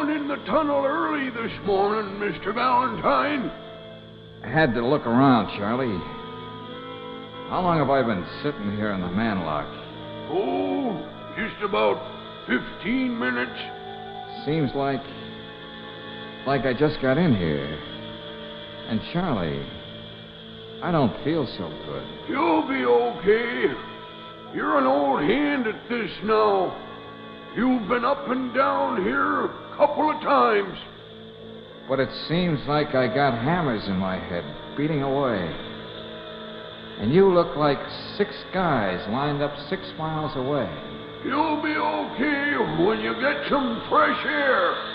in the tunnel early this morning, Mr. Valentine. I had to look around, Charlie. How long have I been sitting here in the manlock? Oh, just about 15 minutes. Seems like I just got in here. And Charlie, I don't feel so good. You'll be okay. You're an old hand at this now. You've been up and down here a couple of times. But it seems like I got hammers in my head, beating away. And you look like 6 guys lined up 6 miles away. You'll be okay when you get some fresh air.